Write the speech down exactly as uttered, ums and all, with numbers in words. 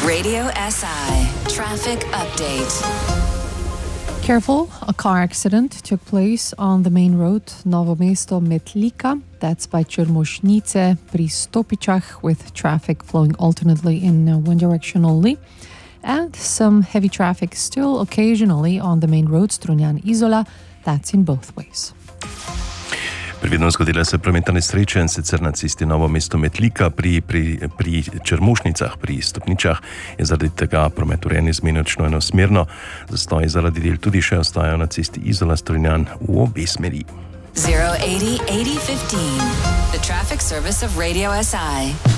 Radio S I traffic update. Careful, a car accident took place on the main road Novo Mesto-Metlika. That's by Čermošnice pri Stopičah, with traffic flowing alternately in one direction only. And some heavy traffic still occasionally on the main road Strunjan-Izola. That's in both ways. Previdno zgodila se prometna nesreča, in sicer na cesti Novo Mesto-Metlika pri, pri, pri Čermošnicah, pri Stopničah, je zaradi tega promet urejen izmenično enosmerno. Zastoji zaradi del tudi še ostajajo na cesti Izola-Strunjan v obe smeri. zero eighty eighty fifteen, the traffic service of Radio S I.